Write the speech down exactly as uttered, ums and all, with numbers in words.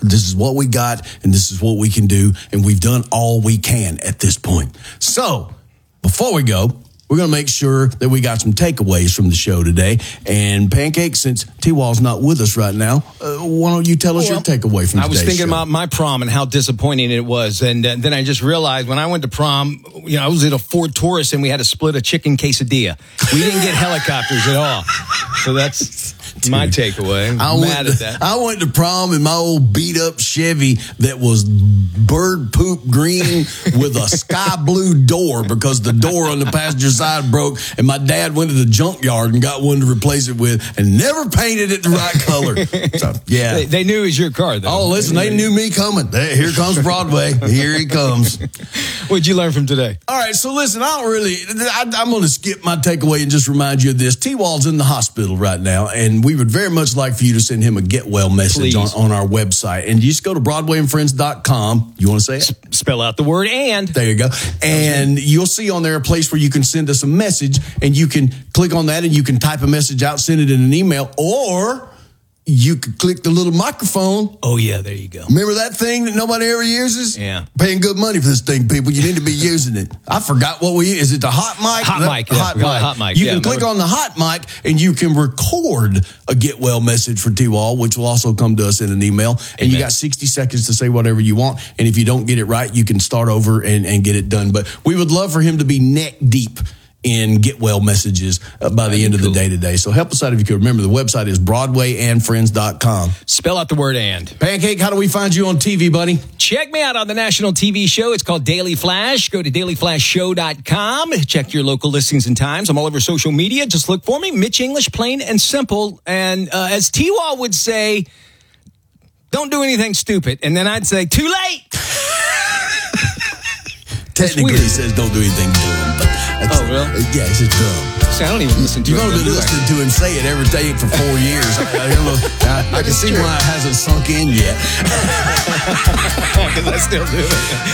This is what we got, and this is what we can do, and we've done all we can at this point. So, before we go, we're going to make sure that we got some takeaways from the show today. And Pancake, since T-Wall's not with us right now, uh, why don't you tell us well, your takeaway from today's show? I was thinking show. about my prom and how disappointing it was. And uh, then I just realized when I went to prom, you know, I was at a Ford Taurus and we had to split a chicken quesadilla. We didn't get helicopters at all. So that's Dude, my takeaway. I'm I mad went at to, that. I went to prom in my old beat-up Chevy that was bird poop green with a sky blue door because the door on the passenger side broke, and my dad went to the junkyard and got one to replace it with and never painted it the right color. So, yeah. They, they knew it was your car, though. Oh, listen, they knew me coming. Here comes Broadway. Here he comes. What'd you learn from today? All right, so listen, I don't really, I, I'm going to skip my takeaway and just remind you of this. T-Wall's in the hospital right now, and we would very much like for you to send him a get well message on, on our website. And you just go to broadway and friends dot com. You want to say it? S- spell out the word and. There you go. And you'll see on there a place where you can send us a message, and you can click on that and you can type a message out, send it in an email, or you could click the little microphone. Oh, yeah, there you go. Remember that thing that nobody ever uses? Yeah. Paying good money for this thing, people. You need to be using it. I forgot what we use. Is it the hot mic? Hot the, mic. Yeah. Hot mic. Hot mic. You yeah, can click remember? on the hot mic, and you can record a get well message for T-Wall, which will also come to us in an email. And Amen. You got sixty seconds to say whatever you want. And if you don't get it right, you can start over and, and get it done. But we would love for him to be neck deep in get well messages uh, by the end of the day today. So help us out if you could. Remember, the website is broadway and friends dot com. Spell out the word and. Pancake, how do we find you on T V, buddy? Check me out on the national T V show. It's called Daily Flash. Go to daily flash show dot com. Check your local listings and times. I'm all over social media. Just look for me. Mitch English, plain and simple. And uh, as T-Wall would say, don't do anything stupid. And then I'd say, too late. Technically, it says don't do anything dumb. But that's, oh, really? Uh, yeah, it's just dumb. See, I don't even listen to You're him. going to be listening to him say it every day for four years. I, I, I, I can see why it hasn't sunk in yet. Because I still do it.